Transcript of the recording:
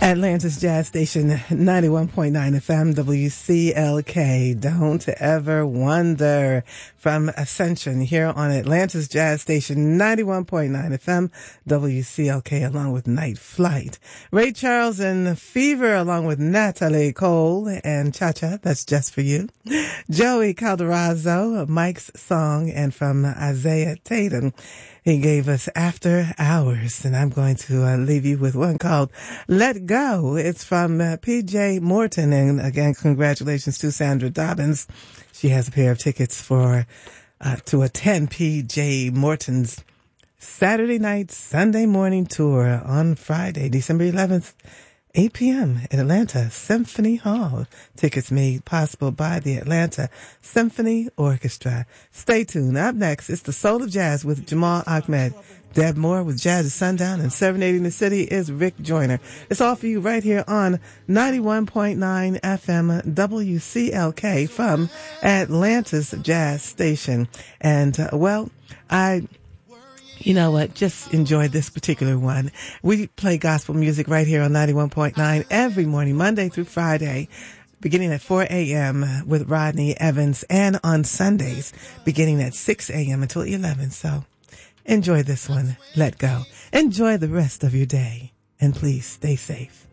Atlanta's Jazz Station 91.9 FM WCLK. Don't ever wonder, from Ascension here on Atlanta's Jazz Station 91.9 FM WCLK, along with Night Flight. Ray Charles and Fever along with Natalie Cole and Cha Cha, that's just for you. Joey Calderazzo, Mike's Song, and from Isaiah Tatum, he gave us After Hours, and I'm going to leave you with one called Let Go. It's from P.J. Morton, and again, congratulations to Sandra Dobbins. She has a pair of tickets for to attend P.J. Morton's Saturday night, Sunday morning tour on Friday, December 11th, 8 p.m. at Atlanta Symphony Hall. Tickets made possible by the Atlanta Symphony Orchestra. Stay tuned. Up next, it's the Soul of Jazz with Jamal Ahmed. Deb Moore with Jazz at Sundown, and Serenading the City is Rick Joyner. It's all for you right here on 91.9 FM WCLK from Atlanta's Jazz Station. And, you know what? Just enjoy this particular one. We play gospel music right here on 91.9 every morning, Monday through Friday, beginning at 4 a.m. with Rodney Evans, and on Sundays, beginning at 6 a.m. until 11. So enjoy this one. Let Go. Enjoy the rest of your day. And please stay safe.